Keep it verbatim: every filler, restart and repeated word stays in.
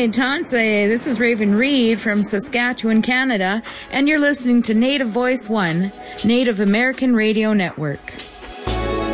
Hi, Tanse. This is Raven Reed from Saskatchewan, Canada, and you're listening to Native Voice One, Native American Radio Network.